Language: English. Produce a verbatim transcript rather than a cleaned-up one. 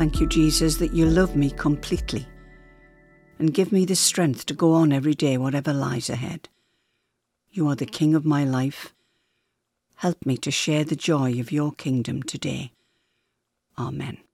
Thank you, Jesus, that you love me completely and give me the strength to go on every day, whatever lies ahead. You are the King of my life. Help me to share the joy of your kingdom today. Amen.